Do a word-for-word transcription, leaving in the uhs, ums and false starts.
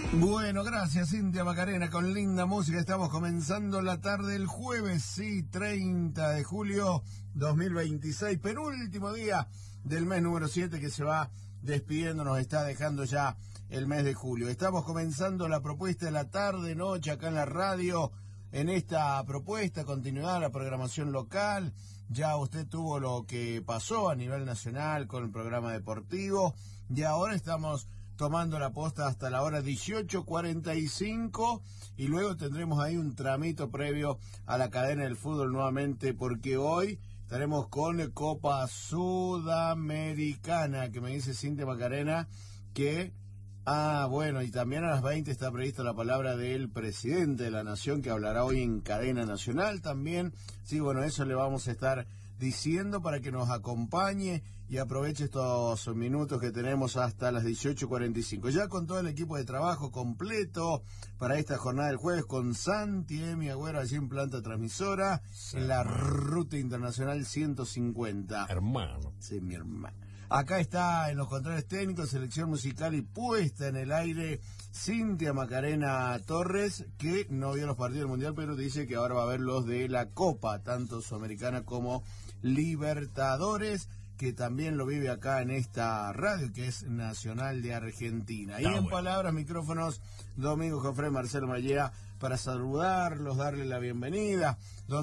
Bueno, gracias Cintia Macarena, con linda música. Estamos comenzando la tarde del jueves, sí, treinta de julio dos mil veintiséis, penúltimo día del mes número siete que se va despidiendo, nos está dejando ya el mes de julio. Estamos comenzando la propuesta de la tarde-noche acá en la radio, en esta propuesta, continuidad la programación local. Ya usted tuvo lo que pasó a nivel nacional con el programa deportivo y ahora estamos tomando la posta hasta la hora dieciocho cuarenta y cinco y luego tendremos ahí un tramito previo a la cadena del fútbol nuevamente, porque hoy estaremos con Copa Sudamericana, que me dice Cintia Macarena que... Ah, bueno, y también a las veinte está prevista la palabra del presidente de la Nación, que hablará hoy en cadena nacional también. Sí, bueno, eso le vamos a estar diciendo para que nos acompañe y aproveche estos minutos que tenemos hasta las dieciocho cuarenta y cinco. Ya con todo el equipo de trabajo completo para esta jornada del jueves, con Santi Emi Agüero allí en planta transmisora, sí, en la ruta internacional ciento cincuenta. Hermano. Sí, mi hermano. Acá está en los controles técnicos, selección musical y puesta en el aire, Cintia Macarena Torres, que no vio los partidos del Mundial, pero dice que ahora va a ver los de la Copa, tanto Sudamericana como Libertadores, que también lo vive acá en esta radio, que es Nacional de Argentina. Y en bueno. palabras, micrófonos, Domingo Jofré, Marcelo Mallea, para saludarlos, darle la bienvenida.